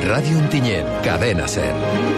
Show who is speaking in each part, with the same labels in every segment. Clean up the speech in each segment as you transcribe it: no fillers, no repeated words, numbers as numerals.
Speaker 1: Radio Ontinyent, Cadena Ser.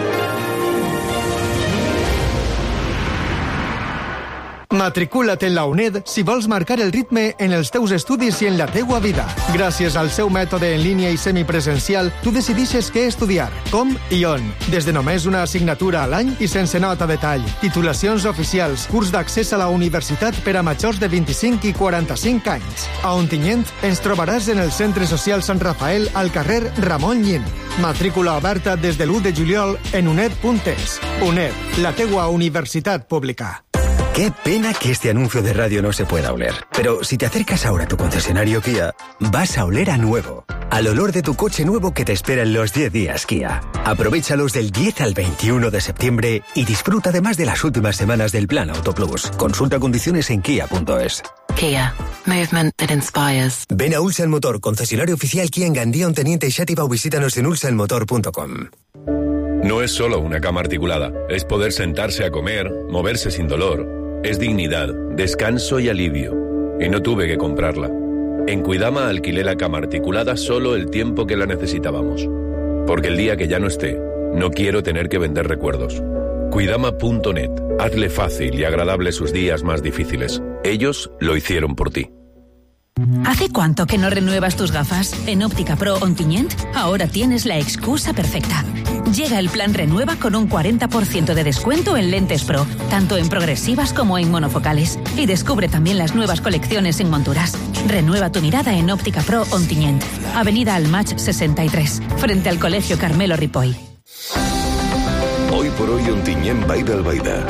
Speaker 2: Matricula't en la UNED si vols marcar el ritme en els teus estudis i en la teua vida. Gràcies al seu mètode en línia i semipresencial, tu decidixes què estudiar, com i on. Des de només una assignatura a l'any i sense nota de tall. Titulacions oficials, curs d'accés a la universitat per a majors de 25 i 45 anys. A Ontinyent ens trobaràs en el Centre Social Sant Rafael al carrer Ramon Llim. Matrícula oberta des de l'1 de juliol en uned.es. UNED, la teua universitat pública.
Speaker 3: Qué pena que este anuncio de radio no se pueda oler. Pero si te acercas ahora a tu concesionario Kia, vas a oler a nuevo. Al olor de tu coche nuevo que te espera en los 10 días Kia. Aprovéchalos del 10 al 21 de septiembre y disfruta además de las últimas semanas del Plan Auto Plus. Consulta condiciones en kia.es.
Speaker 4: Kia. Movement that inspires.
Speaker 3: Ven a Ulsan Motor, concesionario oficial Kia en Gandía, Onteniente y Xàtiva, o visítanos en ulsanmotor.com.
Speaker 5: No es solo una cama articulada. Es poder sentarse a comer, moverse sin dolor. Es dignidad, descanso y alivio. Y no tuve que comprarla. En Cuidama alquilé la cama articulada solo el tiempo que la necesitábamos. Porque el día que ya no esté, no quiero tener que vender recuerdos. Cuidama.net. Hazle fácil y agradable sus días más difíciles. Ellos lo hicieron por ti.
Speaker 6: ¿Hace cuánto que no renuevas tus gafas? En Óptica Pro Ontinyent, ahora tienes la excusa perfecta. Llega el plan Renueva con un 40% de descuento en lentes Pro, tanto en progresivas como en monofocales. Y descubre también las nuevas colecciones en monturas. Renueva tu mirada en Óptica Pro Ontinyent, Avenida Almach 63, frente al Colegio Carmelo Ripoll.
Speaker 7: Hoy por hoy Ontinyent Baida al Baida.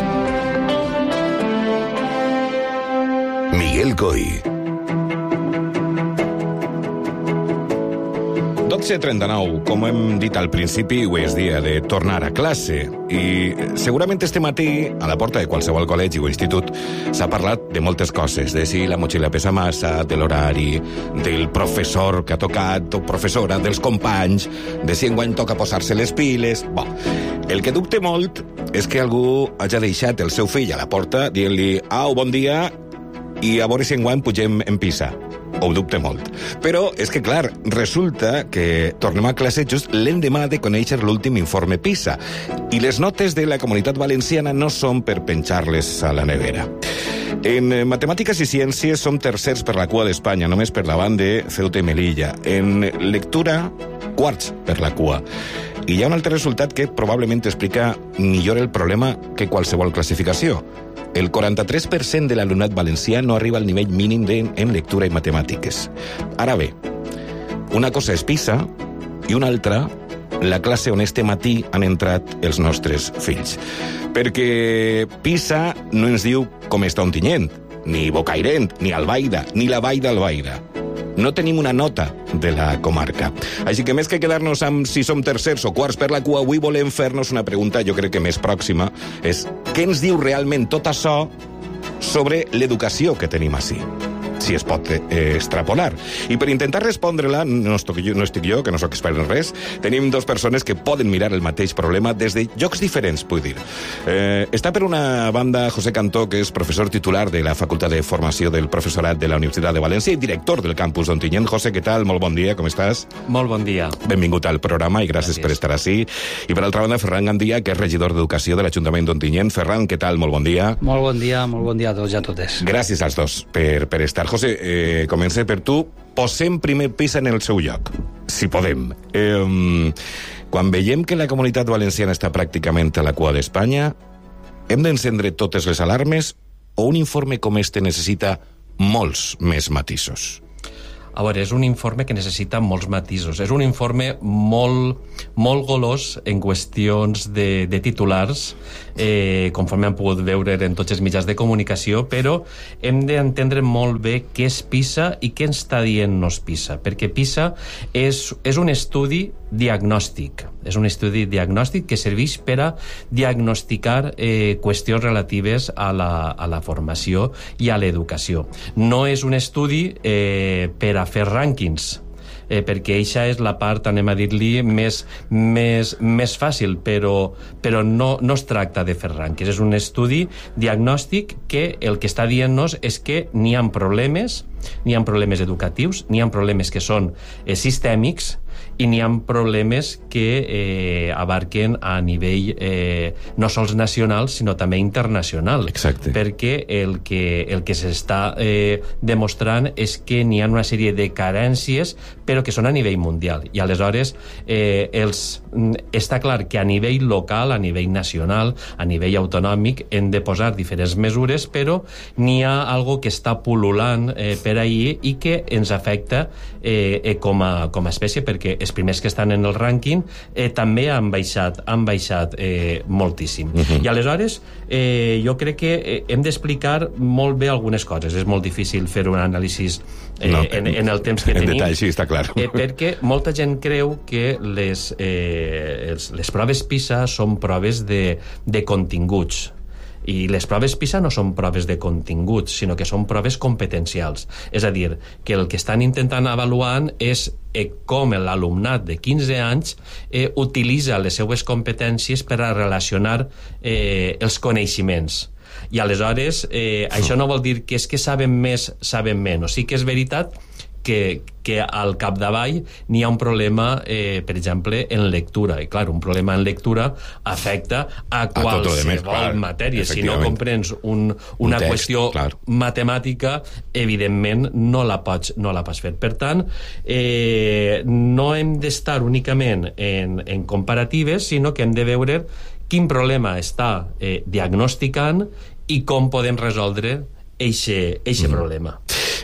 Speaker 7: Miguel Coy.
Speaker 8: 12:39, com hem dit al principi, avui és dia de tornar a classe i segurament este matí a la porta de qualsevol col·legi o institut s'ha parlat de moltes coses, de si la motxilla pesa massa, de l'horari, del professor que ha tocat o professora, dels companys, de si enguany toca posar-se les piles. Bo, el que dubte molt és que algú hagi deixat el seu fill a la porta dient-li «Au, bon dia», i a veure si enguany pugem en PISA. Ho dubte molt. Però és que, clar, resulta que tornem a classe just l'endemà de conèixer l'últim informe PISA i les notes de la Comunitat Valenciana no són per penjar-les a la nevera. En matemàtiques i ciències som tercers per la cua d'Espanya, només per davant de Ceuta i Melilla. En lectura, quarts per la cua. I hi ha un altre resultat que probablement explica millor el problema que qualsevol classificació. El 43% de l'alumnat valencià no arriba al nivell mínim en lectura i matemàtiques. Ara bé, una cosa és PISA i una altra la classe on este matí han entrat els nostres fills. Perquè PISA no ens diu com està Ontinyent, ni Bocairent, ni Albaida, ni la Vall d'Albaida. No tenim una nota de la comarca. Així que més que quedar-nos amb si som tercers o quarts per la cua, avui volem fer-nos una pregunta, jo crec que més pròxima, és què ens diu realment tot això sobre l'educació que tenim ací? Si es pot extrapolar. I per intentar respondre-la, no estic jo, que no soc expert en res, tenim dues persones que poden mirar el mateix problema des de llocs diferents, vull dir. Està per una banda José Cantó, que és professor titular de la Facultat de Formació del Professorat de la Universitat de València i director del campus d'Ontinyent. José, què tal? Molt bon dia, com estàs?
Speaker 9: Molt bon dia.
Speaker 8: Benvingut al programa i gràcies per estar ací. I per altra banda, Ferran Gandia, que és regidor d'Educació de l'Ajuntament d'Ontinyent. Ferran, què tal? Molt bon dia.
Speaker 10: Molt bon dia a tots i a totes.
Speaker 8: Gràcies als dos per estar. José, comencem per tu. Posem primer PISA en el seu lloc, si podem. Quan veiem que la Comunitat Valenciana està pràcticament a la cua d'Espanya, hem d'encendre totes les alarmes o un informe com este necessita molts més matisos?
Speaker 9: A veure, és un informe que necessita molts matisos. És un informe molt golós en qüestions de titulars, conforme han pogut veure en tots els mitjans de comunicació, però hem d'entendre molt bé què és PISA i què ens està dient-nos PISA, perquè PISA és un estudi diagnòstic. És un estudi diagnòstic que serveix per a diagnosticar qüestions relatives a la formació i a l'educació. No és un estudi per a fer rànquings, perquè eixa és la part, anem a dir-li, més fàcil, però no es tracta de fer rànquings. És un estudi diagnòstic que el que està dient-nos és que n'hi ha problemes educatius, n'hi ha problemes que són sistèmics i n'hi ha problemes que abarquen a nivell no sols nacional, sinó també internacional.
Speaker 8: Exacte.
Speaker 9: Perquè el que s'està demostrant és que n'hi ha una sèrie de carències, però que són a nivell mundial. I aleshores està clar que a nivell local, a nivell nacional, a nivell autonòmic, hem de posar diferents mesures, però n'hi ha algo que està pul·lulant per ahir i que ens afecta com a espècie, perquè els primers que estan en el rànquing també han baixat moltíssim. I aleshores jo crec que hem d'explicar molt bé algunes coses. És molt difícil fer un anàlisi en el temps que tenim.
Speaker 8: En detall, sí, està clar.
Speaker 9: Perquè molta gent creu que les proves PISA són proves de continguts. I les proves PISA no són proves de continguts, sinó que són proves competencials. És a dir, que el que estan intentant avaluar és com l'alumnat de 15 anys utilitza les seues competències per a relacionar els coneixements. I aleshores, això no vol dir que és que saben més, saben menys. Sí que és veritat que al capdavall n'hi ha un problema, per exemple, en lectura. I, clar, un problema en lectura afecta a qualsevol matèria. Si no comprens una qüestió matemàtica, evidentment no la pots fer. Per tant, no hem d'estar únicament en comparatives, sinó que hem de veure quin problema està diagnosticant i com podem resoldre eixe problema.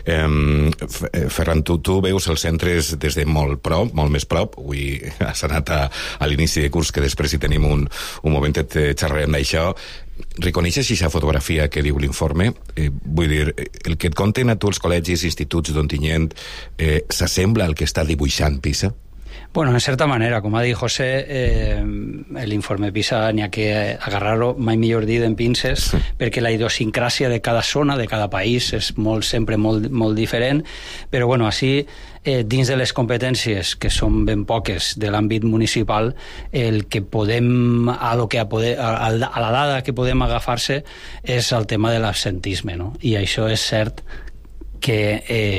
Speaker 8: Ferran, tu veus els centres des de molt més prop. Avui has anat a l'inici de curs, que després hi tenim un momentet xerrarem d'això. Reconeixes aquesta fotografia que diu l'informe? Vull dir, el que et conten a tu els col·legis, instituts d'Ontinyent, s'assembla al que està dibuixant PISA?
Speaker 10: Bueno, en certa manera, com ha dit José, l'informe PISA n'hi ha que agarrar-lo, mai millor dit, en pinces, perquè la idiosincràsia de cada zona, de cada país, és sempre molt diferent, però bueno, així, dins de les competències, que són ben poques de l'àmbit municipal, el que podem, a la dada que podem agafar-se és el tema de l'absentisme, no? I això és cert que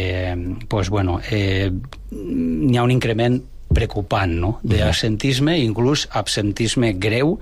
Speaker 10: n'hi ha un increment preocupant, no?, d'absentisme, inclús absentisme greu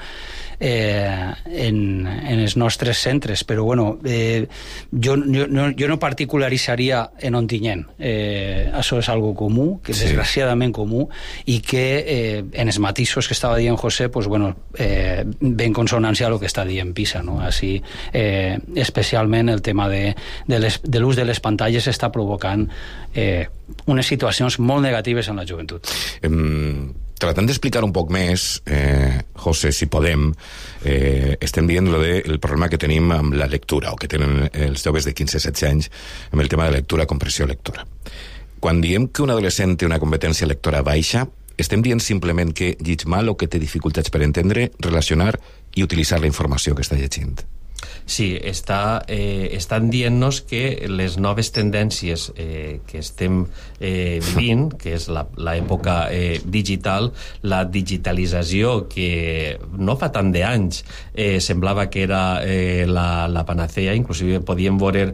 Speaker 10: en els nostres centres. Però bueno, jo no particularitzaria en Ontinyent. Això és algo comú, que desgraciadament comú, i que en els matisos que estava dient José, ve en consonància amb el que està dient PISA, no? Així, especialment el tema de l'ús de les pantalles està provocant unes situacions molt negatives en la joventut.
Speaker 8: Tratant d'explicar un poc més, José, si podem, estem dient el problema que tenim amb la lectura, o que tenen els joves de 15-16 anys amb el tema de lectura, comprensió lectora. Quan diem que un adolescent té una competència lectora baixa, estem dient simplement que llig mal o que té dificultats per entendre, relacionar i utilitzar la informació que està llegint.
Speaker 9: Sí, estan dient-nos que les noves tendències que estem vivint, que és l'època digital, la digitalització, que no fa tant d'anys semblava que era la panacea, inclusive podíem veure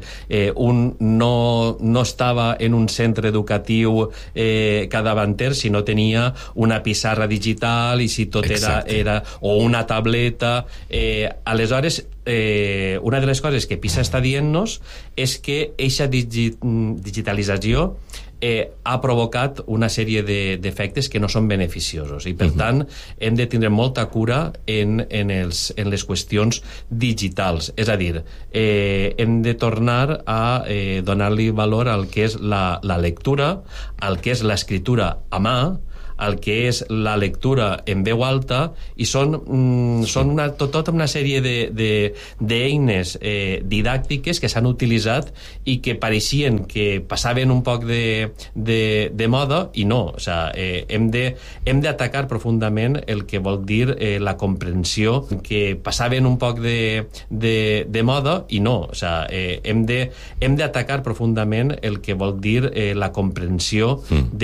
Speaker 9: no estava en un centre educatiu cadavanter, sinó tenia una pissarra digital i si tot era o una tableta. Aleshores, una de les coses que PISA està dient-nos és que aquesta digitalització ha provocat una sèrie d'efectes que no són beneficiosos i per tant hem de tindre molta cura en les qüestions digitals, és a dir, hem de tornar a donar-li valor al que és la lectura, al que és l'escriptura a mà, el que és la lectura en veu alta, i són tota una sèrie d'eines didàctiques que s'han utilitzat i que pareixien que passaven un poc de moda, i no. O sigui, hem d'atacar profundament el que vol dir la comprensió, que passaven un poc de moda, i no. O sigui, hem d'atacar profundament el que vol dir la comprensió